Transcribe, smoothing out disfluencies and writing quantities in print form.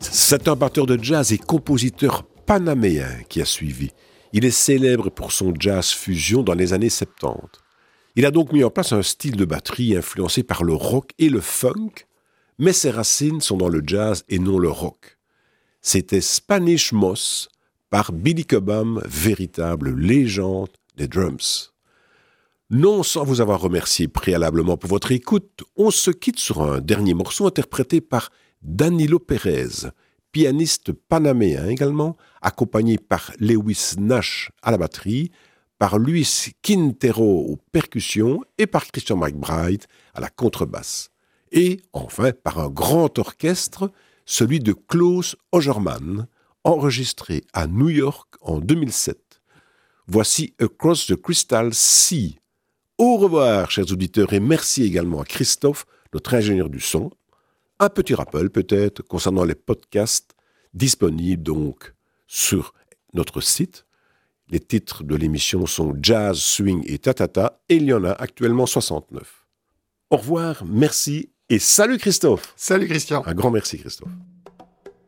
C'est un batteur de jazz et compositeur panaméen qui a suivi. Il est célèbre pour son jazz fusion dans les années 70. Il a donc mis en place un style de batterie influencé par le rock et le funk, mais ses racines sont dans le jazz et non le rock. C'était Spanish Moss par Billy Cobham, véritable légende des drums. Non sans vous avoir remercié préalablement pour votre écoute, on se quitte sur un dernier morceau interprété par Danilo Pérez, pianiste panaméen également, accompagné par Lewis Nash à la batterie, par Luis Quintero aux percussions et par Christian McBride à la contrebasse. Et enfin par un grand orchestre, celui de Klaus Ogerman, enregistré à New York en 2007. Voici Across the Crystal Sea. Au revoir, chers auditeurs, et merci également à Christophe, notre ingénieur du son. Un petit rappel peut-être concernant les podcasts disponibles donc sur notre site. Les titres de l'émission sont Jazz, Swing et Tatata, et il y en a actuellement 69. Au revoir, merci et salut Christophe. Salut Christian. Un grand merci Christophe.